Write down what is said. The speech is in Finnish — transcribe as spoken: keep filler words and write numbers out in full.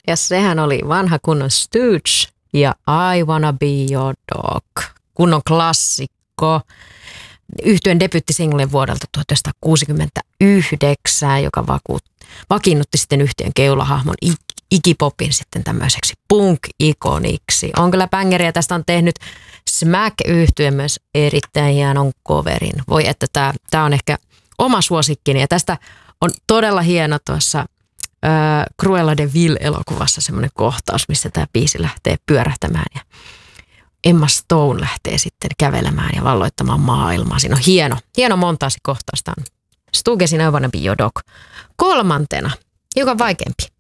Ja sehän oli vanha kunnon Stooge ja I Wanna Be Your Dog. Kunnon klassikko. Yhtyeen debyttisingle vuodelta tuhatyhdeksänsataakuusikymmentäyhdeksän, joka vakuut, vakiinnutti sitten yhtyeen keulahahmon Iggy Popin sitten tämmöiseksi punk-ikoniksi. On kyllä bängeriä. Tästä on tehnyt Smack-yhtye myös erittäin hienon coverin. Voi että tämä, tämä on ehkä oma suosikkini. Ja tästä on todella hieno tuossa äh, Cruella de Vil-elokuvassa semmoinen kohtaus, missä tämä biisi lähtee pyörähtämään ja Emma Stone lähtee sitten kävelemään ja valloittamaan maailmaa. Siinä on hieno, hieno montaasi kohtausta. Stoogesin I Wanna Be Your Dog. Kolmantena, hiukan vaikeampi.